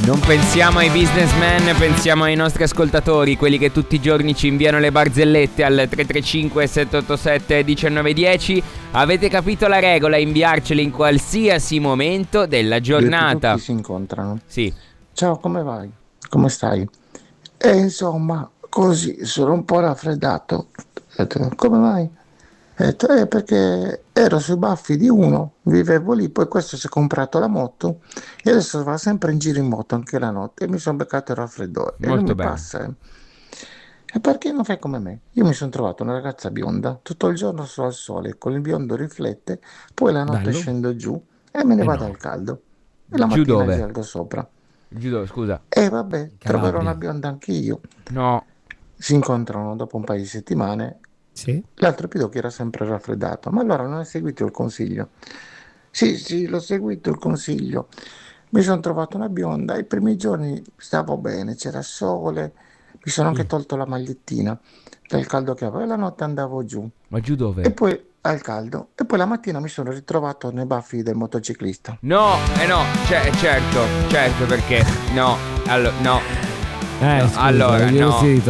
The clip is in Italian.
Non pensiamo ai businessmen, pensiamo ai nostri ascoltatori, quelli che tutti i giorni ci inviano le barzellette al 335 787 1910. Avete capito la regola, inviarcele in qualsiasi momento della giornata. Tutti si incontrano. Sì. Ciao, come vai? Come stai? E insomma, così, sono un po' raffreddato. Ho detto, come mai? Ho detto, perché ero sui baffi di uno, vivevo lì, poi questo si è comprato la moto e adesso va sempre in giro in moto anche la notte e mi sono beccato il raffreddore e lui Molto mi bene. passa. E perché non fai come me? Io mi sono trovato una ragazza bionda, tutto il giorno sto al sole, con il biondo riflette, poi la notte Bello. scendo giù e me ne vado no. al caldo. E la Giù mattina dove? salgo sopra. Giù dove, scusa? E vabbè, troverò Calabria. una bionda anche io. No. Si incontrano dopo un paio di settimane. Sì. L'altro pidocchio era sempre raffreddato, ma allora non hai seguito il consiglio? Sì, sì, l'ho seguito il consiglio. Mi sono trovato una bionda, i primi giorni stavo bene, c'era sole, mi sono anche tolto la magliettina dal caldo che avevo e la notte andavo giù. Ma giù E dove? poi al caldo, e poi la mattina mi sono ritrovato nei baffi del motociclista. No, no, certo perché no. Allora, no. Scusa, Allora, io no. sì,